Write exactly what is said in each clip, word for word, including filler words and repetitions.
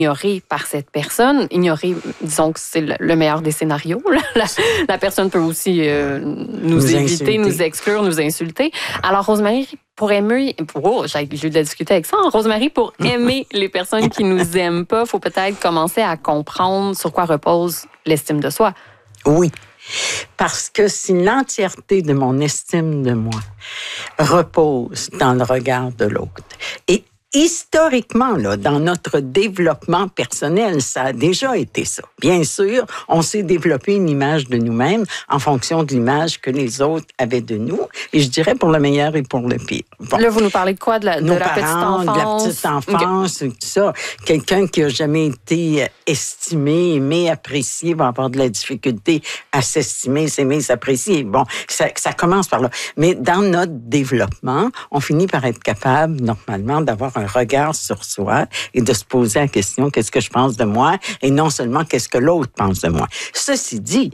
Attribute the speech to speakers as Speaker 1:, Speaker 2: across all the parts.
Speaker 1: ignoré par cette personne. Ignoré, disons que c'est le, le meilleur des scénarios. La, la personne peut aussi euh, nous, nous éviter, insulter. nous exclure, nous insulter. Alors, Rosemary, pour aimer... Oh, j'ai eu de la discuter avec ça. Rosemary, pour aimer les personnes qui nous aiment pas, il faut peut-être commencer à comprendre sur quoi repose l'estime de soi.
Speaker 2: Oui. Parce que si l'entièreté de mon estime de moi repose dans le regard de l'autre, et historiquement, là, dans notre développement personnel, ça a déjà été ça. Bien sûr, on s'est développé une image de nous-mêmes en fonction de l'image que les autres avaient de nous, et je dirais pour le meilleur et pour le pire.
Speaker 1: Bon. Là, vous nous parlez de quoi? De la, de
Speaker 2: Nos
Speaker 1: la
Speaker 2: parents,
Speaker 1: petite enfance?
Speaker 2: de la petite enfance, okay. Tout ça. Quelqu'un qui a jamais été estimé, aimé, apprécié, va avoir de la difficulté à s'estimer, s'aimer, s'apprécier. Bon, ça, ça commence par là. Mais dans notre développement, on finit par être capable, normalement, d'avoir un un regard sur soi et de se poser la question, qu'est-ce que je pense de moi, et non seulement qu'est-ce que l'autre pense de moi. Ceci dit,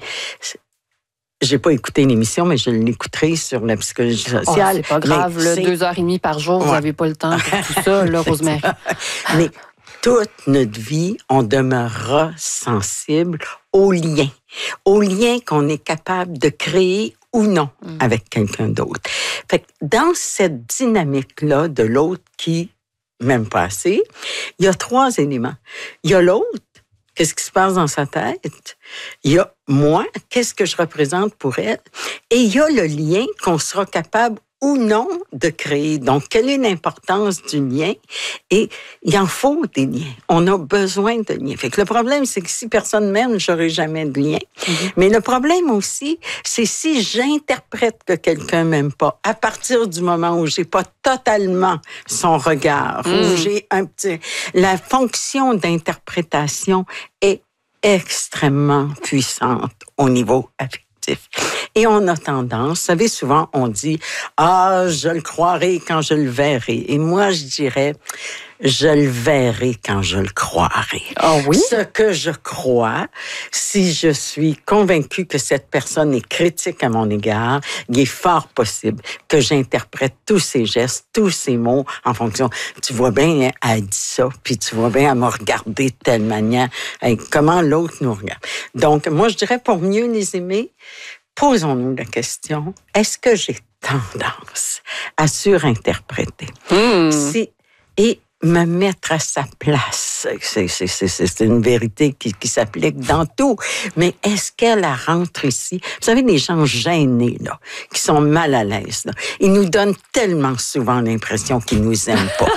Speaker 2: j'ai pas écouté l'émission, mais je l'écouterai sur la psychologie sociale.
Speaker 1: Oh, c'est pas grave, là, deux heures et demie par jour, ouais. Vous n'avez pas le temps pour tout ça, là, Rosemary.
Speaker 2: Mais toute notre vie, on demeurera sensible aux liens, aux liens qu'on est capable de créer ou non mm. avec quelqu'un d'autre. Fait que dans cette dynamique-là de l'autre qui même pas assez, il y a trois éléments. Il y a l'autre, qu'est-ce qui se passe dans sa tête? Il y a moi, qu'est-ce que je représente pour elle? Et il y a le lien qu'on sera capable ou non de créer. Donc, quelle est l'importance du lien? Et il en faut des liens. On a besoin de liens. Fait que le problème, c'est que si personne m'aime, j'aurai jamais de lien. Mm-hmm. Mais le problème aussi, c'est si j'interprète que quelqu'un m'aime pas, à partir du moment où j'ai pas totalement son regard, mm. où j'ai un petit... La fonction d'interprétation est extrêmement puissante au niveau affectif. Et on a tendance, vous savez, souvent on dit « Ah, je le croirai quand je le verrai ». Et moi, je dirais « Je le verrai quand je le croirai ».
Speaker 1: Oh oui?
Speaker 2: Ce que je crois, si je suis convaincue que cette personne est critique à mon égard, il est fort possible que j'interprète tous ses gestes, tous ses mots en fonction. Tu vois bien, elle dit ça, puis tu vois bien, elle m'a regardé de telle manière. Hey, comment l'autre nous regarde. Donc, moi, je dirais, pour mieux les aimer, posons-nous la question, est-ce que j'ai tendance à surinterpréter?
Speaker 1: Mmh.
Speaker 2: Si, et me mettre à sa place. C'est, c'est, c'est, c'est une vérité qui, qui s'applique dans tout. Mais est-ce qu'elle rentre ici? Vous savez, les gens gênés, là, qui sont mal à l'aise, là, ils nous donnent tellement souvent l'impression qu'ils nous aiment pas.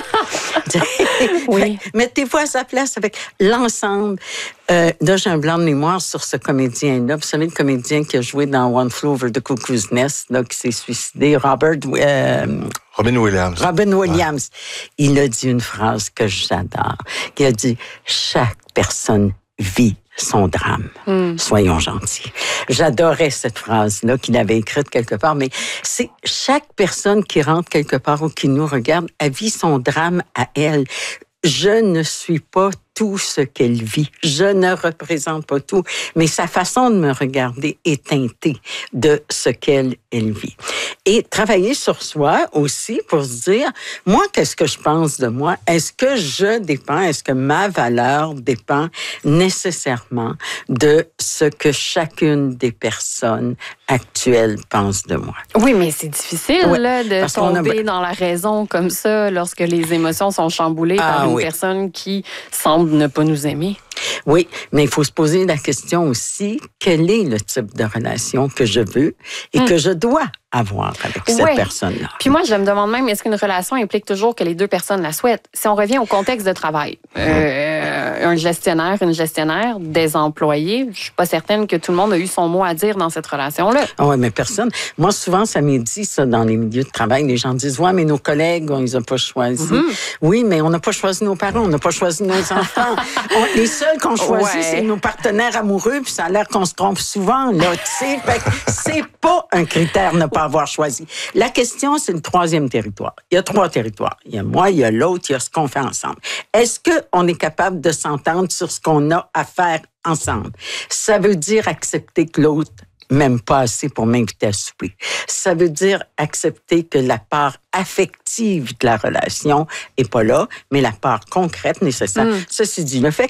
Speaker 1: Oui.
Speaker 2: Mettez-vous à sa place avec l'ensemble. Euh, là, j'ai un blanc de mémoire sur ce comédien-là. Vous savez, le comédien qui a joué dans One Flew Over the Cuckoo's Nest, là, qui s'est suicidé, Robert... Euh,
Speaker 3: Robin Williams.
Speaker 2: Robin Williams. Ouais. Il a dit une phrase que j'adore. Il a dit « Chaque personne vit son drame. Mm. Soyons gentils. » J'adorais cette phrase-là qu'il avait écrite quelque part, mais c'est chaque personne qui rentre quelque part ou qui nous regarde, elle vit son drame à elle. Je ne suis pas tout ce qu'elle vit. Je ne représente pas tout, mais sa façon de me regarder est teintée de ce qu'elle elle vit. Et travailler sur soi aussi pour se dire, moi, qu'est-ce que je pense de moi? Est-ce que je dépends, est-ce que ma valeur dépend nécessairement de ce que chacune des personnes actuelles pense de moi?
Speaker 1: Oui, mais c'est difficile ouais, là, de tomber a... dans la raison comme ça lorsque les émotions sont chamboulées ah, par une oui. personne qui semble ne pas nous aimer.
Speaker 2: Oui, mais il faut se poser la question aussi, quel est le type de relation que je veux et hum. que je dois avoir avec cette
Speaker 1: ouais.
Speaker 2: personne-là.
Speaker 1: Puis moi, je me demande même, est-ce qu'une relation implique toujours que les deux personnes la souhaitent? Si on revient au contexte de travail, euh, un gestionnaire, une gestionnaire, des employés, je suis pas certaine que tout le monde a eu son mot à dire dans cette relation-là.
Speaker 2: Ah oui, mais personne. Moi, souvent, ça m'est dit, ça, dans les milieux de travail, les gens disent, ouais, mais nos collègues, on les a pas choisis. Mm-hmm. Oui, mais on n'a pas choisi nos parents, on n'a pas choisi nos enfants. on, les seuls qu'on choisit, ouais. c'est nos partenaires amoureux, puis ça a l'air qu'on se trompe souvent, là, tu sais. Fait que c'est pas un critère ne pas avoir choisi. La question, c'est le troisième territoire. Il y a trois territoires. Il y a moi, il y a l'autre, il y a ce qu'on fait ensemble. Est-ce qu'on est capable de s'entendre sur ce qu'on a à faire ensemble? Ça veut dire accepter que l'autre même pas assez pour m'inviter à souper. Ça veut dire accepter que la part affective de la relation est pas là, mais la part concrète nécessaire. Mm. Ceci dit, le fait